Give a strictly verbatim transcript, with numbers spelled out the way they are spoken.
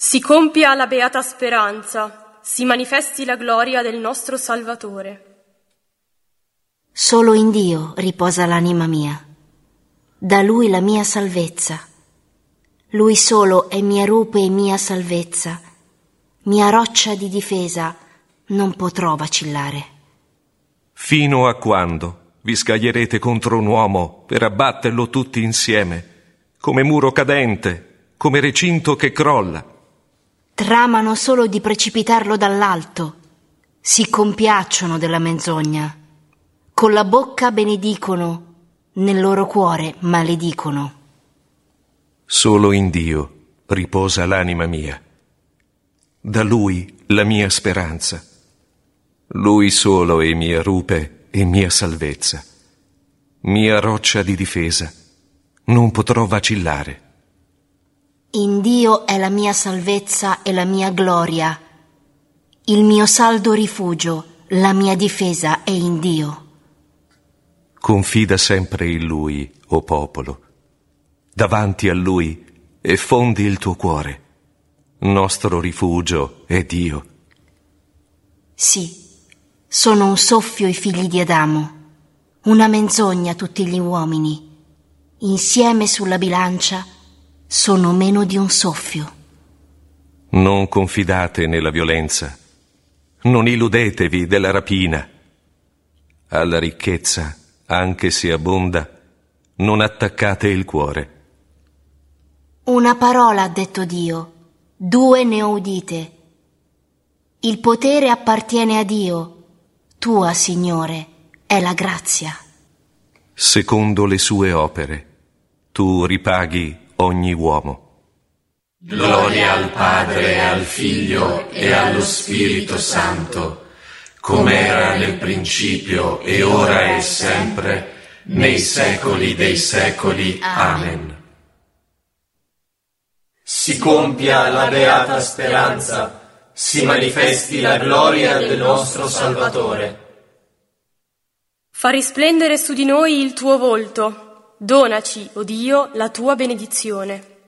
Si compia la beata speranza, si manifesti la gloria del nostro Salvatore. Solo in Dio riposa l'anima mia, da Lui la mia salvezza. Lui solo è mia rupe e mia salvezza, mia roccia di difesa, non potrò vacillare. Fino a quando vi scaglierete contro un uomo per abbatterlo tutti insieme, come muro cadente, come recinto che crolla? Tramano solo di precipitarlo dall'alto, si compiacciono della menzogna, con la bocca benedicono, nel loro cuore maledicono. Solo in Dio riposa l'anima mia, da Lui la mia speranza. Lui solo è mia rupe e mia salvezza, mia roccia di difesa, non potrò vacillare. In Dio è la mia salvezza e la mia gloria, il mio saldo rifugio, la mia difesa è in Dio. Confida sempre in Lui, o popolo, davanti a Lui e fondi il tuo cuore. Nostro rifugio è Dio. Sì, sono un soffio i figli di Adamo, una menzogna tutti gli uomini. Insieme sulla bilancia sono meno di un soffio. Non confidate nella violenza, non illudetevi della rapina. Alla ricchezza, anche se abbonda, non attaccate il cuore. Una parola ha detto Dio, due ne ho udite. Il potere appartiene a Dio, tua, Signore, è la grazia. Secondo le sue opere, tu ripaghi ogni uomo. Gloria al Padre, al Figlio e allo Spirito Santo, come era nel principio e ora e sempre, nei secoli dei secoli. Amen. Si compia la beata speranza, si manifesti la gloria del nostro Salvatore. Fa risplendere su di noi il tuo volto, donaci, o Dio, la tua benedizione.